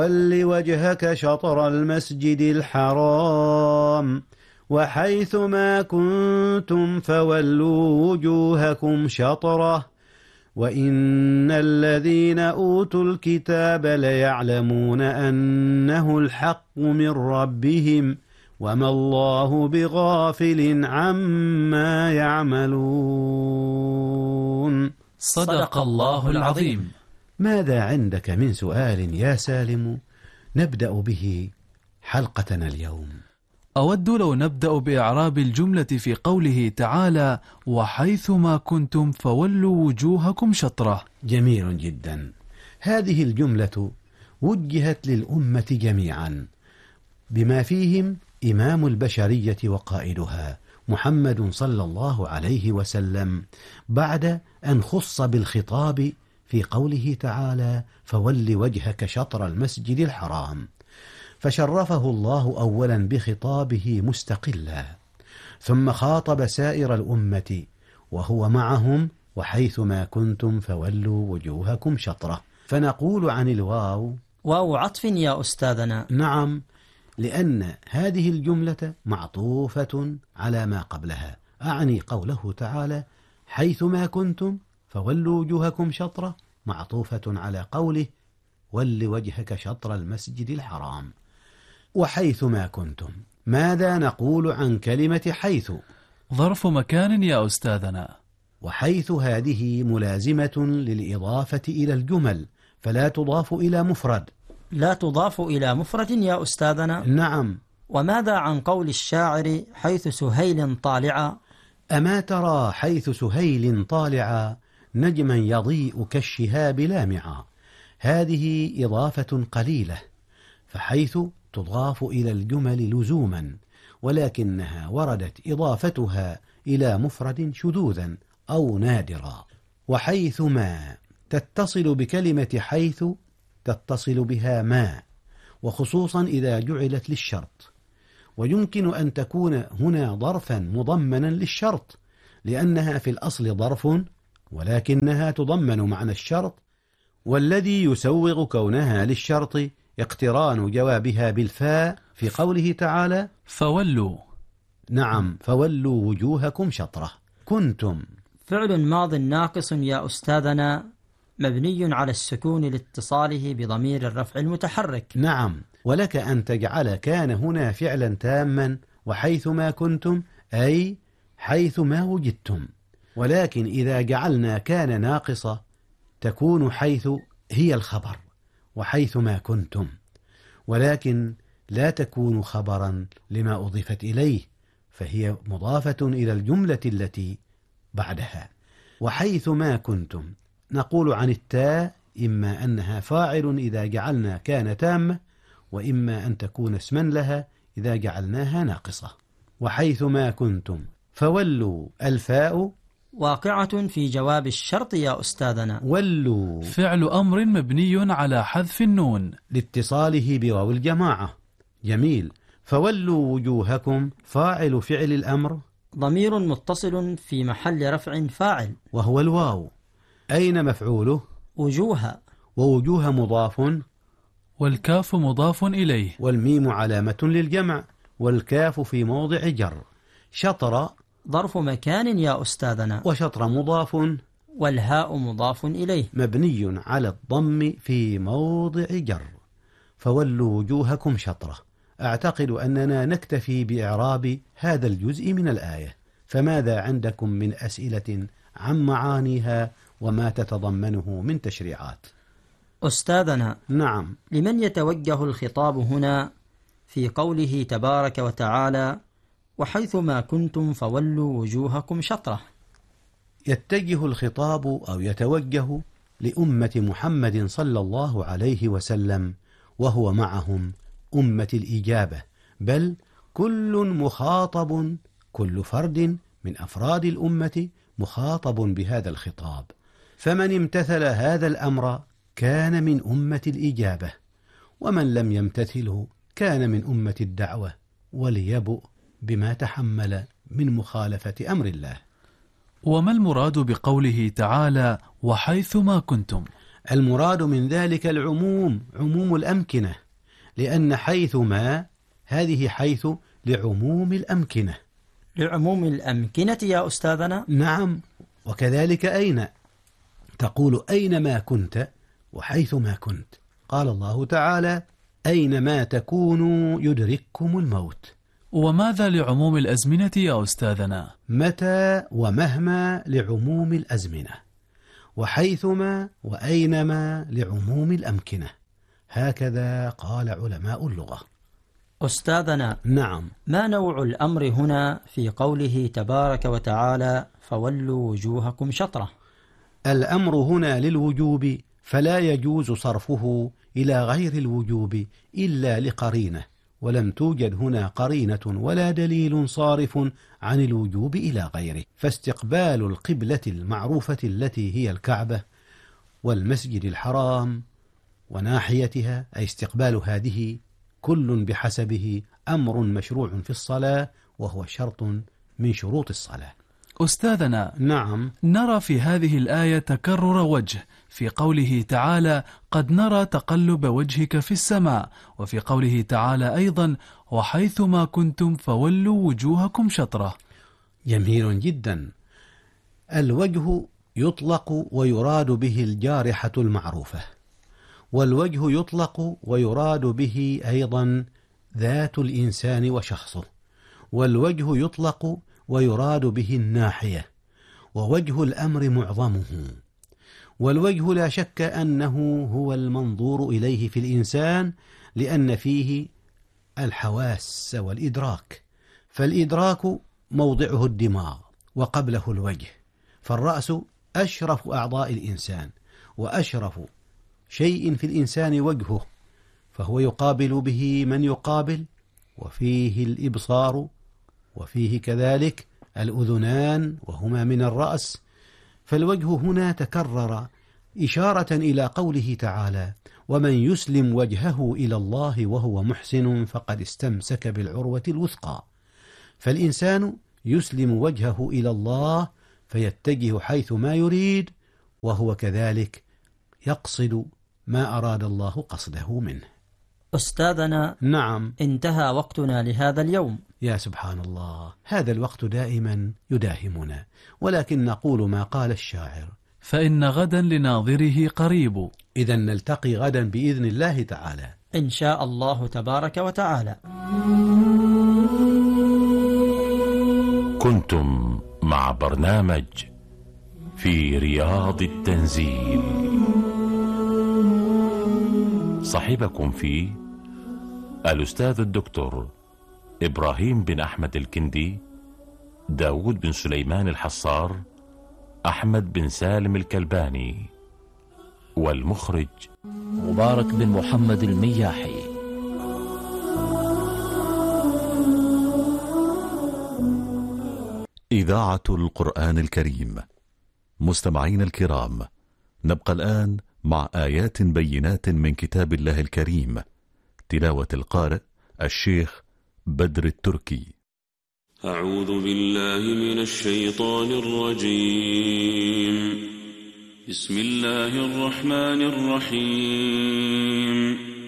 ول وجهك شطر المسجد الحرام وحيث ما كنتم فولوا وجوهكم شطره وإن الذين أوتوا الكتاب ليعلمون أنه الحق من ربهم وما الله بغافل عما يعملون. صدق الله العظيم. ماذا عندك من سؤال يا سالم نبدأ به حلقتنا اليوم؟ أود لو نبدأ بإعراب الجملة في قوله تعالى وحيثما كنتم فولوا وجوهكم شطره. جميل جدا. هذه الجملة وجهت للأمة جميعا بما فيهم إمام البشرية وقائدها محمد صلى الله عليه وسلم، بعد أن خص بالخطاب في قوله تعالى فول وجهك شطر المسجد الحرام، فشرفه الله أولا بخطابه مستقلا، ثم خاطب سائر الأمة وهو معهم وحيثما كنتم فولوا وجوهكم شطره. فنقول عن الواو واو عطف يا أستاذنا. نعم، لأن هذه الجملة معطوفة على ما قبلها، أعني قوله تعالى حيثما كنتم فولوا وجوهكم شطره معطوفة على قوله ول وجهك شطر المسجد الحرام. وحيثما كنتم، ماذا نقول عن كلمة حيث؟ ظرف مكان يا أستاذنا. وحيث هذه ملازمة للإضافة إلى الجمل، فلا تضاف إلى مفرد. لا تضاف إلى مفرد يا أستاذنا؟ نعم. وماذا عن قول الشاعر حيث سهيل طالعا؟ أما ترى حيث سهيل طالعا نجما يضيء كالشهاب لامعا. هذه إضافة قليلة، فحيث تضاف إلى الجمل لزوما، ولكنها وردت إضافتها إلى مفرد شذوذا أو نادرا. وحيثما تتصل بكلمة حيث تتصل بها ما، وخصوصا إذا جعلت للشرط، ويمكن أن تكون هنا ظرفا مضمنا للشرط، لأنها في الأصل ظرف ولكنها تضمن معنى الشرط، والذي يسوغ كونها للشرط اقتران جوابها بالفاء في قوله تعالى فولوا. نعم، فولوا وجوهكم شطره. كنتم فعل ماض ناقص يا أستاذنا، مبني على السكون لاتصاله بضمير الرفع المتحرك. نعم، ولك أن تجعل كان هنا فعلا تاما، وحيثما كنتم أي حيثما وجدتم، ولكن إذا جعلنا كان ناقصة تكون حيث هي الخبر وحيثما كنتم، ولكن لا تكون خبرا لما أضيفت إليه، فهي مضافة إلى الجملة التي بعدها. وحيثما كنتم نقول عن التاء إما أنها فاعل إذا جعلنا كان تامة، وإما أن تكون اسما لها إذا جعلناها ناقصة. وحيثما كنتم فولوا، الفاء واقعة في جواب الشرط يا أستاذنا. ولوا فعل أمر مبني على حذف النون لاتصاله بواو الجماعة. جميل. فولوا وجوهكم فاعل فعل الأمر ضمير متصل في محل رفع فاعل وهو الواو. أين مفعوله؟ وجوه. ووجوه مضاف، والكاف مضاف إليه، والميم علامة للجمع، والكاف في موضع جر. شطر ظرف مكان يا أستاذنا. وشطر مضاف، والهاء مضاف إليه مبني على الضم في موضع جر. فولوا وجوهكم شطره. أعتقد أننا نكتفي بإعراب هذا الجزء من الآية، فماذا عندكم من أسئلة عن معانيها وما تتضمنه من تشريعات؟ أستاذنا، نعم. لمن يتوجه الخطاب هنا في قوله تبارك وتعالى وحيثما كنتم فولوا وجوهكم شطره؟ يتجه الخطاب أو يتوجه لأمة محمد صلى الله عليه وسلم، وهو معهم أمة الإجابة، بل كل مخاطب، كل فرد من أفراد الأمة مخاطب بهذا الخطاب، فمن امتثل هذا الأمر كان من أمة الإجابة، ومن لم يمتثله كان من أمة الدعوة، وليبؤ بما تحمل من مخالفة أمر الله. وما المراد بقوله تعالى وحيثما كنتم؟ المراد من ذلك العموم، عموم الأمكنة، لأن حيثما هذه حيث لعموم الأمكنة. لعموم الأمكنة يا أستاذنا؟ نعم، وكذلك أين، تقول أينما كنت وحيثما كنت. قال الله تعالى: أينما تكونوا يدرككم الموت. وماذا لعموم الأزمنة يا أستاذنا؟ متى ومهما لعموم الأزمنة، وحيثما وأينما لعموم الأمكنة. هكذا قال علماء اللغة. أستاذنا، نعم. ما نوع الأمر هنا في قوله تبارك وتعالى فولوا وجوهكم شطرة؟ الأمر هنا للوجوب، فلا يجوز صرفه إلى غير الوجوب إلا لقرينة، ولم توجد هنا قرينة ولا دليل صارف عن الوجوب إلى غيره. فاستقبال القبلة المعروفة التي هي الكعبة والمسجد الحرام وناحيتها، أي استقبال هذه كل بحسبه أمر مشروع في الصلاة، وهو شرط من شروط الصلاة. أستاذنا، نعم. نرى في هذه الآية تكرر وجه في قوله تعالى قد نرى تقلب وجهك في السماء، وفي قوله تعالى أيضا وحيثما كنتم فولوا وجوهكم شطرة. جميل جدا. الوجه يطلق ويراد به الجارحة المعروفة، والوجه يطلق ويراد به أيضا ذات الإنسان وشخصه، والوجه يطلق ويراد به الناحية، ووجه الأمر معظمه. والوجه لا شك أنه هو المنظور إليه في الإنسان، لأن فيه الحواس والإدراك، فالإدراك موضعه الدماغ وقبله الوجه، فالرأس أشرف أعضاء الإنسان، وأشرف شيء في الإنسان وجهه، فهو يقابل به من يقابل، وفيه الإبصار، وفيه كذلك الأذنان وهما من الرأس. فالوجه هنا تكرر إشارة إلى قوله تعالى ومن يسلم وجهه إلى الله وهو محسن فقد استمسك بالعروة الوثقى. فالإنسان يسلم وجهه إلى الله فيتجه حيث ما يريد، وهو كذلك يقصد ما أراد الله قصده منه. أستاذنا، نعم. انتهى وقتنا لهذا اليوم. يا سبحان الله، هذا الوقت دائما يداهمنا، ولكن نقول ما قال الشاعر فإن غدا لناظره قريب. إذا نلتقي غدا بإذن الله تعالى إن شاء الله تبارك وتعالى. كنتم مع برنامج في رياض التنزيل، صاحبكم فيه الأستاذ الدكتور إبراهيم بن أحمد الكندي، داود بن سليمان الحصار، أحمد بن سالم الكلباني، والمخرج مبارك بن محمد المياحي. إذاعة القرآن الكريم. مستمعين الكرام، نبقى الآن مع آيات بينات من كتاب الله الكريم، تلاوة القارئ الشيخ بدر التركي. أعوذ بالله من الشيطان الرجيم. بسم الله الرحمن الرحيم.